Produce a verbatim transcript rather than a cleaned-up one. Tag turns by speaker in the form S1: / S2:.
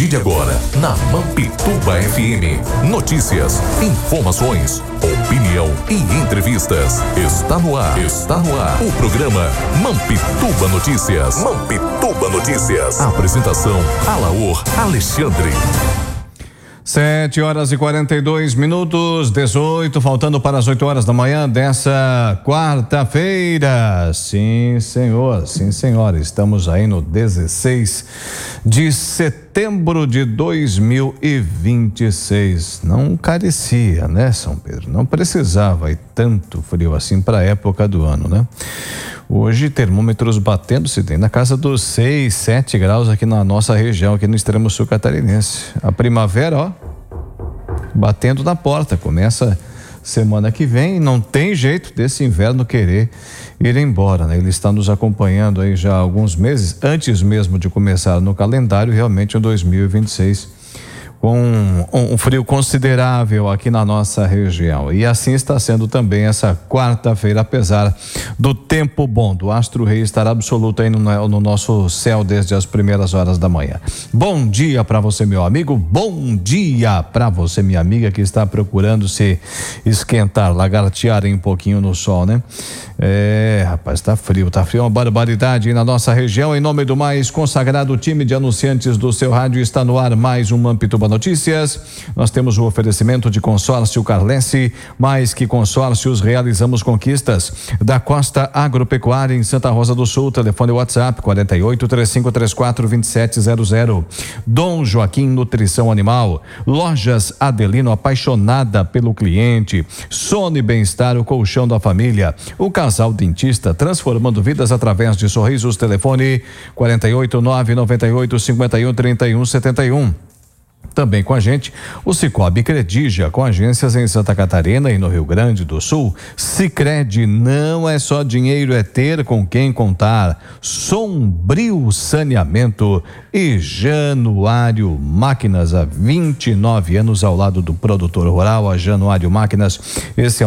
S1: partir de agora, na Mampituba F M, notícias, informações, opinião e entrevistas. Está no ar, está no ar, o programa Mampituba Notícias. Mampituba Notícias. Apresentação, Alaor Alexandre.
S2: Sete horas e quarenta e dois minutos, dezoito, faltando para as oito horas da manhã dessa quarta-feira. Sim, senhor, sim, senhora. Estamos aí no dezesseis de setembro de dois mil e vinte e seis. Não carecia, né, São Pedro? Não precisava ir tanto frio assim para a época do ano, né? Hoje, termômetros batendo, se tem na casa dos seis, sete graus aqui na nossa região, aqui no extremo sul catarinense. A primavera, ó, batendo na porta. Começa semana que vem, não tem jeito desse inverno querer ir embora, né? Ele está nos acompanhando aí já há alguns meses, antes mesmo de começar no calendário, realmente em dois mil e vinte e seis. Com um, um frio considerável aqui na nossa região. E assim está sendo também essa quarta-feira, apesar do tempo bom, do astro rei estar absoluto aí no, no nosso céu desde as primeiras horas da manhã. Bom dia para você, meu amigo. Bom dia para você, minha amiga, que está procurando se esquentar, lagartear um pouquinho no sol, né? É, rapaz, tá frio, tá frio, uma barbaridade aí na nossa região. Em nome do mais consagrado time de anunciantes do seu rádio, está no ar mais um Mampituba Notícias. Nós temos o oferecimento de consórcio Carlense, mais que consórcios, realizamos conquistas. Da Costa Agropecuária em Santa Rosa do Sul, telefone WhatsApp quarenta e oito, trinta e cinco, trinta e quatro, vinte e sete zero zero. Dom Joaquim Nutrição Animal, Lojas Adelino, apaixonada pelo cliente. Sone Bem-Estar, o colchão da família. O Casal Dentista, transformando vidas através de sorrisos. Telefone quarenta e oito, nove noventa e oito, cinquenta e um, trinta e um, setenta e um. Também com a gente, o Cicobi Credija, com agências em Santa Catarina e no Rio Grande do Sul. Sicredi, não é só dinheiro, é ter com quem contar. Sombrio Saneamento e Januário Máquinas, há vinte e nove anos ao lado do produtor rural. A Januário Máquinas, esse é